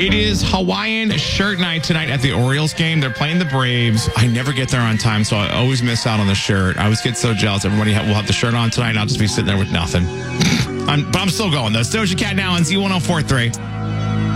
It is Hawaiian shirt night tonight at the Orioles game. They're playing the Braves. I never get there on time, so I always miss out on the shirt. I always get so jealous. Everybody will have the shirt on tonight, and I'll just be sitting there with nothing. But I'm still going, though. Doja Cat now on Z1043.